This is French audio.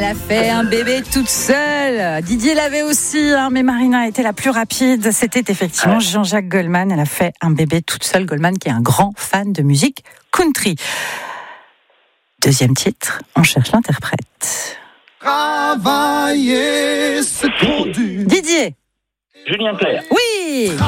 a fait un bébé toute seule. Didier l'avait aussi, mais Marina était la plus rapide. C'était effectivement Jean-Jacques Goldman. Elle a fait un bébé toute seule. Goldman qui est un grand fan de musique country. Deuxième titre, on cherche l'interprète. Travailler, c'est trop dur. Didier. Julien Clerc. Oui.